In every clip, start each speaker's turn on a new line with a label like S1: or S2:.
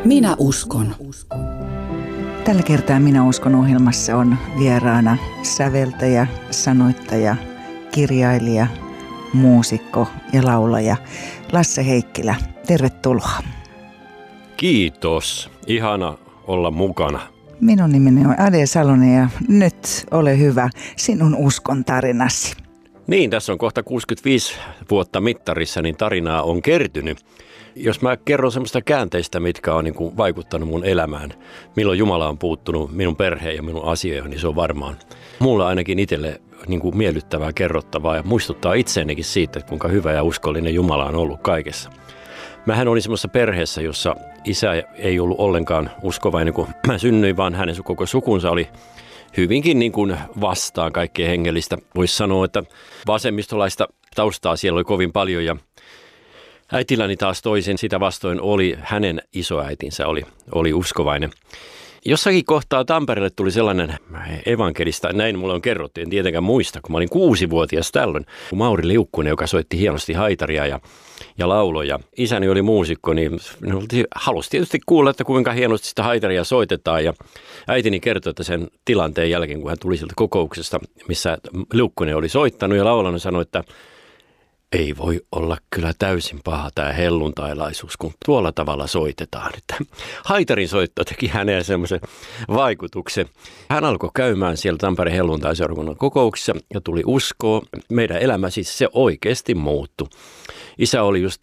S1: Minä uskon.
S2: Tällä kertaa Minä uskon -ohjelmassa on vieraana säveltäjä, sanoittaja, kirjailija, muusikko ja laulaja Lasse Heikkilä. Tervetuloa.
S3: Kiitos. Ihana olla mukana.
S2: Minun nimeni on Ade Salonen ja nyt ole hyvä sinun uskon tarinasi.
S3: Niin, tässä on kohta 65 vuotta mittarissa, niin tarinaa on kertynyt. Jos mä kerron semmoista käänteistä, mitkä on vaikuttanut mun elämään, milloin Jumala on puuttunut minun perheen ja minun asioihin, niin se on varmaan mulla ainakin itselle miellyttävää kerrottavaa ja muistuttaa itseenikin siitä, että kuinka hyvä ja uskollinen Jumala on ollut kaikessa. Mähän olin semmoisessa perheessä, jossa isä ei ollut ollenkaan uskovainen, kun mä synnyin, vaan hänen koko sukunsa oli hyvinkin vastaan kaikkea hengellistä. Voisi sanoa, että vasemmistolaista taustaa siellä oli kovin paljon ja äitilläni taas toisin sitä vastoin oli, hänen isoäitinsä oli uskovainen. Jossakin kohtaa Tampereelle tuli sellainen evankelista, näin mulle on kerrottu, en tietenkään muista, kun mä olin 6-vuotias tällöin. Mauri Liukkunen, joka soitti hienosti haitaria ja lauloja. Isäni oli muusikko, niin halusi tietysti kuulla, että kuinka hienosti sitä haitaria soitetaan. Ja äitini kertoi, että sen tilanteen jälkeen, kun hän tuli sieltä kokouksesta, missä Liukkunen oli soittanut ja laulanut, sanoi, että ei voi olla kyllä täysin paha tämä helluntailaisuus, kun tuolla tavalla soitetaan. Että haitarin soitto teki häneen semmoisen vaikutuksen. Hän alkoi käymään siellä Tampereen helluntaiseurakunnan kokouksissa ja tuli uskoa. Meidän elämä siis se oikeasti muuttui. Isä oli just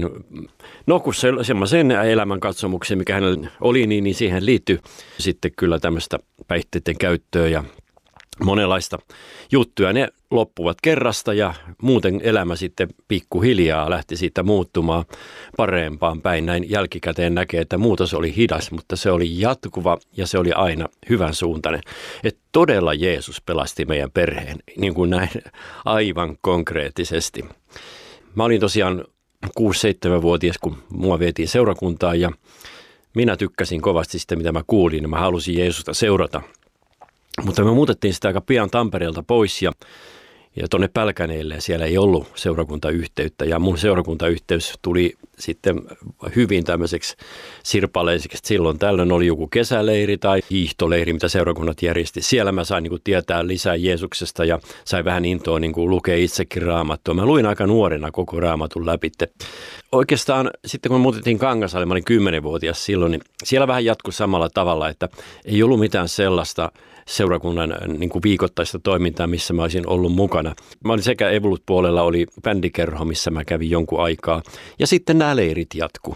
S3: kun semmoisen elämänkatsomukseen, mikä hänellä oli, niin siihen liittyi sitten kyllä tämmöistä päihteiden käyttöä ja monenlaista juttuja. Ne loppuvat kerrasta ja muuten elämä sitten pikkuhiljaa lähti siitä muuttumaan parempaan päin. Näin jälkikäteen näkee, että muutos oli hidas, mutta se oli jatkuva ja se oli aina hyvän suuntainen. Että todella Jeesus pelasti meidän perheen, niin kuin näin aivan konkreettisesti. Mä olin tosiaan 6-7-vuotias, kun mua vietiin seurakuntaan ja minä tykkäsin kovasti sitä, mitä mä kuulin ja mä halusin Jeesusta seurata. Mutta me muutettiin sitä aika pian Tampereelta pois ja tuonne Pälkäneelle ja siellä ei ollut seurakuntayhteyttä ja mun seurakuntayhteys tuli sitten hyvin tämmöiseksi sirpaleiseksi. Silloin tällöin oli joku kesäleiri tai hiihtoleiri, mitä seurakunnat järjesti. Siellä mä sain tietää lisää Jeesuksesta ja sain vähän intoa lukea itsekin Raamattua. Mä luin aika nuorena koko Raamatun läpi. Oikeastaan sitten kun muutettiin Kangasalle, mä olin 10-vuotias silloin, niin siellä vähän jatkui samalla tavalla, että ei ollut mitään sellaista seurakunnan viikoittaista toimintaa, missä mä olisin ollut mukana. Mä olin sekä Evolut-puolella oli bändikerho, missä mä kävin jonkun aikaa. Ja sitten nämä leirit jatkuu.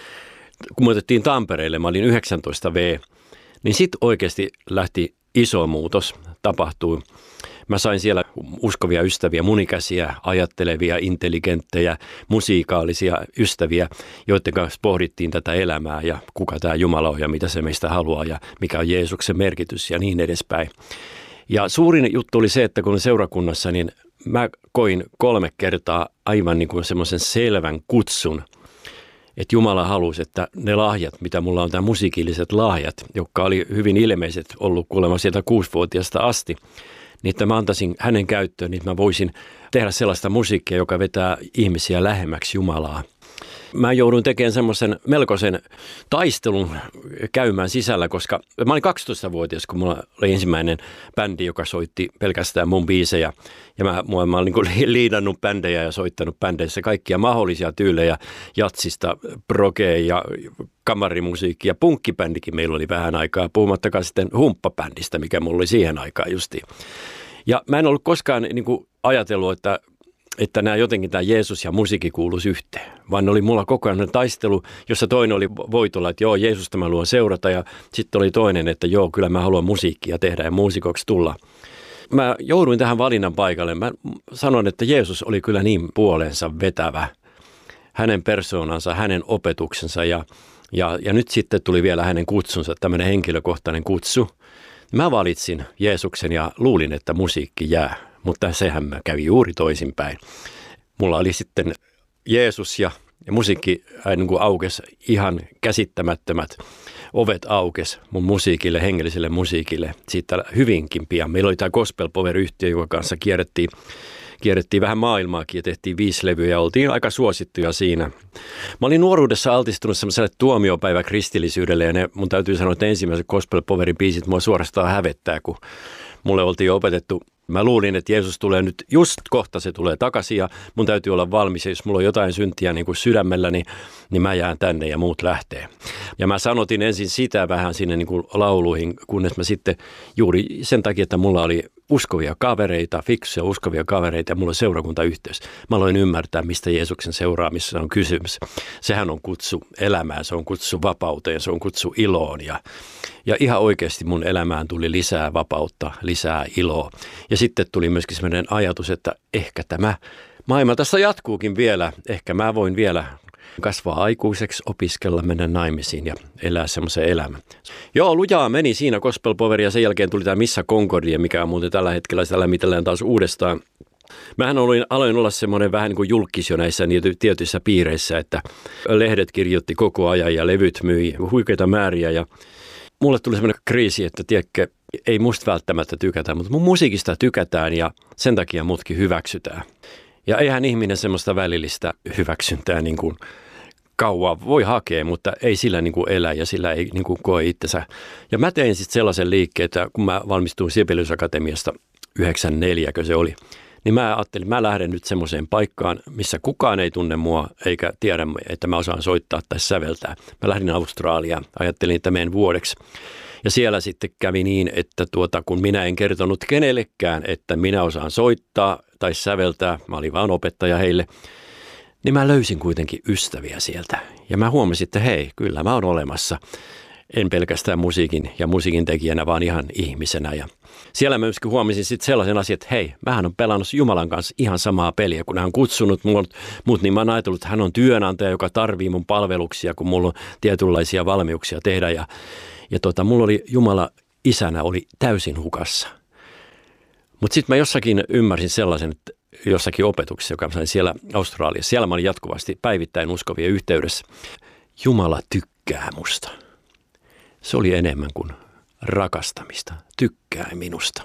S3: Kun me otettiin Tampereelle, mä olin 19V, niin sitten oikeasti lähti iso muutos, tapahtui. Mä sain siellä uskovia ystäviä, munikäsiä, ajattelevia, intelligenttejä, musiikaalisia ystäviä, joiden kanssa pohdittiin tätä elämää ja kuka tämä Jumala on ja mitä se meistä haluaa ja mikä on Jeesuksen merkitys ja niin edespäin. Ja suurin juttu oli se, että kun olin seurakunnassa, niin mä koin 3 kertaa aivan semmoisen selvän kutsun, että Jumala halusi, että ne lahjat, mitä mulla on, tämä musiikilliset lahjat, jotka oli hyvin ilmeiset ollut kuulemma sieltä 6-vuotiaasta asti, niin että mä antaisin hänen käyttöön, niin mä voisin tehdä sellaista musiikkia, joka vetää ihmisiä lähemmäksi Jumalaa. Mä jouduin tekemään semmoisen melkoisen taistelun käymään sisällä, koska mä olin 12-vuotias, kun mulla oli ensimmäinen bändi, joka soitti pelkästään mun biisejä. Ja mä olin liidannut bändejä ja soittanut bändeissä kaikkia mahdollisia tyylejä, jatsista, progea ja kamarimusiikkia. Punkkibändikin meillä oli vähän aikaa, puhumattakaan sitten humppabändistä, mikä mulla oli siihen aikaan justiin. Ja mä en ollut koskaan ajatellut, että nämä jotenkin tämä Jeesus ja musiikki kuuluisi yhteen, vaan oli mulla koko ajan taistelu, jossa toinen oli voitolla, että joo, Jeesusta mä haluan seurata ja sitten oli toinen, että joo, kyllä mä haluan musiikkia tehdä ja muusikoksi tulla. Mä jouduin tähän valinnan paikalle. Mä sanon, että Jeesus oli kyllä niin puoleensa vetävä, hänen persoonansa, hänen opetuksensa ja nyt sitten tuli vielä hänen kutsunsa, tämmöinen henkilökohtainen kutsu. Mä valitsin Jeesuksen ja luulin, että musiikki jää. Mutta sehän mä kävi juuri toisinpäin. Mulla oli sitten Jeesus ja musiikki aukesi ihan käsittämättömät ovet aukes mun musiikille, hengelliselle musiikille. Siitä hyvinkin pian. Meillä oli tämä Gospel Power-yhtiö, jonka kanssa kierrettiin vähän maailmaakin ja tehtiin 5 levyä ja oltiin aika suosittuja siinä. Mä olin nuoruudessa altistunut semmoiselle tuomiopäivä kristillisyydelle ja mun täytyy sanoa, että ensimmäiset Gospel Powerin biisit mua suorastaan hävettää, kun mulle oltiin jo opetettu. Mä luulin, että Jeesus tulee nyt just kohta, se tulee takaisin ja mun täytyy olla valmis. Ja jos mulla on jotain syntiä niin kuin sydämelläni, niin mä jään tänne ja muut lähtee. Ja mä sanotin ensin sitä vähän sinne niin kuin lauluihin, kunnes mä sitten juuri sen takia, että mulla oli uskovia kavereita, fiksuja uskovia kavereita ja mulla oli seurakuntayhteys. Mä aloin ymmärtää, mistä Jeesuksen seuraamisessa on kysymys. Sehän on kutsu elämään, se on kutsu vapauteen, se on kutsu iloon ja ihan oikeasti mun elämään tuli lisää vapautta, lisää iloa. Ja sitten tuli myöskin sellainen ajatus, että ehkä tämä maailma tässä jatkuukin vielä. Ehkä mä voin vielä kasvaa aikuiseksi, opiskella, mennä naimisiin ja elää semmoisen elämän. Joo, lujaa meni siinä Gospel Power ja sen jälkeen tuli tämä Missa Concordia, mikä on muuten tällä hetkellä sitä lämmitellään taas uudestaan. Mähän aloin olla semmoinen vähän niin kuin julkis jo näissä tietyissä piireissä, että lehdet kirjoitti koko ajan ja levyt myi huikeita määriä ja mulle tuli semmoinen kriisi, että tiedätkö, ei musta välttämättä tykätä, mutta mun musiikista tykätään ja sen takia mutkin hyväksytään. Ja eihän ihminen semmoista välillistä hyväksyntää niin kuin kauan voi hakea, mutta ei sillä niin kuin elä ja sillä ei niin kuin koe itsensä. Ja mä tein sitten sellaisen liikkeen, että kun mä valmistuin Sibelius Akatemiasta 94, se oli, niin mä ajattelin, että mä lähden nyt semmoiseen paikkaan, missä kukaan ei tunne mua eikä tiedä, että mä osaan soittaa tai säveltää. Mä lähdin Australiaan, ajattelin, että menen vuodeksi. Ja siellä sitten kävi niin, että kun minä en kertonut kenellekään, että minä osaan soittaa tai säveltää, mä olin vaan opettaja heille, niin mä löysin kuitenkin ystäviä sieltä. Ja mä huomasin, että hei, kyllä mä oon olemassa. En pelkästään musiikin tekijänä, vaan ihan ihmisenä. Ja siellä mä myöskin huomasin sitten sellaisen asian, että hei, mähän on pelannut Jumalan kanssa ihan samaa peliä. Kun hän on kutsunut mut, niin mä oon ajatellut, että hän on työnantaja, joka tarvii mun palveluksia, kun mulla on tietynlaisia valmiuksia tehdä. Ja mulla oli Jumala isänä oli täysin hukassa. Mutta sitten mä jossakin ymmärsin sellaisen, että jossakin opetuksessa, joka mä sain siellä Australiassa, siellä mä olin jatkuvasti päivittäin uskovien yhteydessä. Jumala tykkää musta. Se oli enemmän kuin rakastamista, tykkää minusta.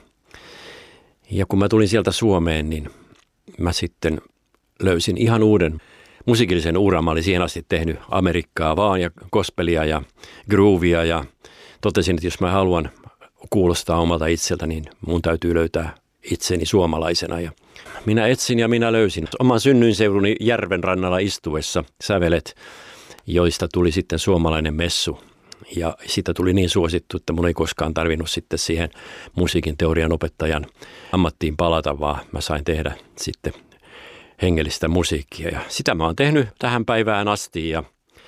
S3: Ja kun mä tulin sieltä Suomeen, niin mä sitten löysin ihan uuden musiikillisen uran. Mä olin siihen asti tehnyt Amerikkaa vaan ja gospelia ja groovia ja totesin, että jos mä haluan kuulostaa omalta itseltä, niin mun täytyy löytää itseni suomalaisena. Ja minä etsin ja minä löysin oman synnyinseuduni järven rannalla istuessa sävelet, joista tuli sitten suomalainen messu. Ja siitä tuli niin suosittu, että mun ei koskaan tarvinnut sitten siihen musiikin teorian opettajan ammattiin palata, vaan mä sain tehdä sitten hengellistä musiikkia. Ja sitä mä oon tehnyt tähän päivään asti ja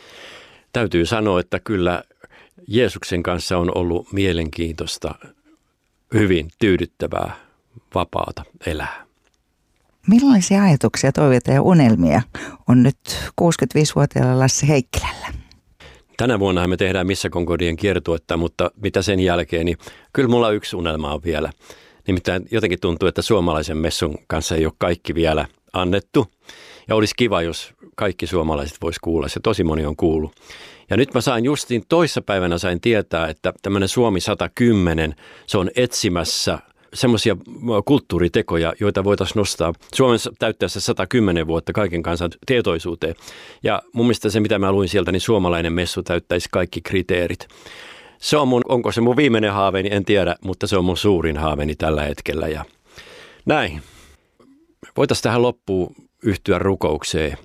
S3: täytyy sanoa, että kyllä Jeesuksen kanssa on ollut mielenkiintoista, hyvin tyydyttävää, vapaata elää.
S2: Millaisia ajatuksia, toiveita ja unelmia on nyt 65-vuotiaalla Lasse Heikkilällä?
S3: Tänä vuonna me tehdään Missa Concordien kiertuetta, mutta mitä sen jälkeen, niin kyllä mulla yksi unelma on vielä. Nimittäin jotenkin tuntuu, että suomalaisen messun kanssa ei ole kaikki vielä annettu. Ja olisi kiva, jos kaikki suomalaiset vois kuulla. Se tosi moni on kuullut. Ja nyt mä sain justiin toissapäivänä sain tietää, että tämmöinen Suomi 110, se on etsimässä semmoisia kulttuuritekoja, joita voitaisiin nostaa Suomen täyttäessä 110 vuotta kaiken kansan tietoisuuteen. Ja mun mielestä se, mitä mä luin sieltä, niin suomalainen messu täyttäisi kaikki kriteerit. Se on onko se mun viimeinen haaveeni, en tiedä, mutta se on mun suurin haaveeni tällä hetkellä. Ja näin. Voitaisiin tähän loppuun yhtyä rukoukseen.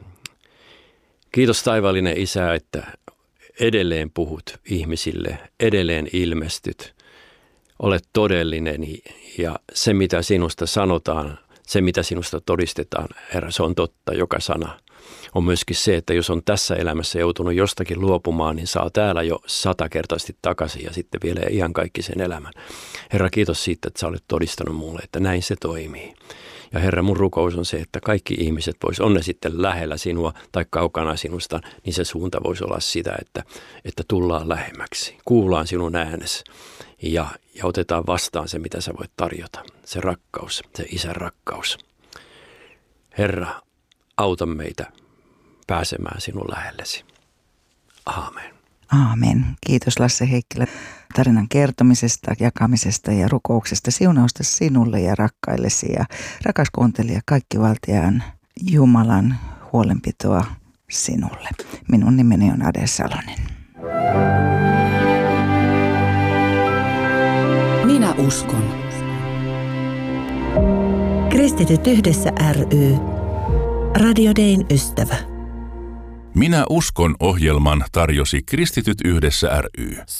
S3: Kiitos taivaallinen Isä, että edelleen puhut ihmisille, edelleen ilmestyt. Olet todellinen ja se, mitä sinusta sanotaan, se, mitä sinusta todistetaan, Herra, se on totta, joka sana. On myöskin se, että jos on tässä elämässä joutunut jostakin luopumaan, niin saa täällä jo 100-kertaisesti takaisin ja sitten vielä ihan kaikki sen elämän. Herra, kiitos siitä, että sä olet todistanut mulle, että näin se toimii. Ja Herra, mun rukous on se, että kaikki ihmiset on ne sitten lähellä sinua tai kaukana sinusta, niin se suunta voisi olla sitä, että tullaan lähemmäksi, kuullaan sinun äänesi ja otetaan vastaan se, mitä sä voit tarjota. Se rakkaus, se Isän rakkaus. Herra, auta meitä pääsemään sinun lähellesi. Aamen.
S2: Aamen. Kiitos Lasse Heikkilä. tarinan kertomisesta, jakamisesta ja rukouksesta. Siunausta sinulle ja rakkaillesi ja rakas kuuntelija, kaikkivaltiaan Jumalan huolenpitoa sinulle. Minun nimeni on Ade Salonen.
S1: Minä uskon. Kristityt yhdessä ry. Radio Dayn ystävä.
S4: Minä uskon -ohjelman tarjosi Kristityt yhdessä ry.